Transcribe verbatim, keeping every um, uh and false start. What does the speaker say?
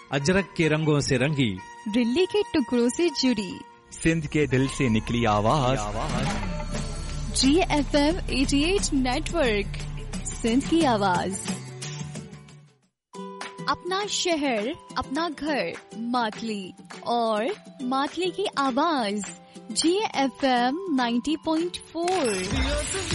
अजरक के रंगों से रंगी, दिल्ली के टुकड़ों से जुड़ी, सिंध के दिल से निकली आवाज, जी एफ एम अठासी नेटवर्क, सिंध की आवाज। अपना शहर, अपना घर, मातली और मातली की आवाज, जी एफ एम नब्बे पॉइंट चार।